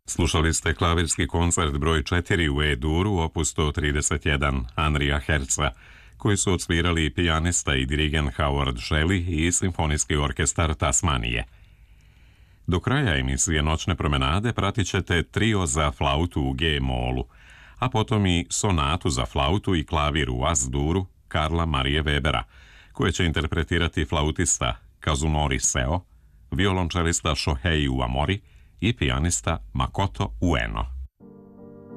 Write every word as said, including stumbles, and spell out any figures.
Slušali ste klavirski koncert broj četiri u E-duru, opus sto trideset jedan, Andrija Herca, koji su odsvirali pijanista i dirigent Howard Shelley i simfonijski orkestar Tasmanije. Do kraja emisije Noćne promenade pratit ćete trio za flautu u G-molu, a potom i sonatu za flautu i klavir u As-duru Karla Marije Webera, koje će interpretirati flautista Kazunori Seo, violončelista Shohei Uamori i pijanista Makoto Ueno.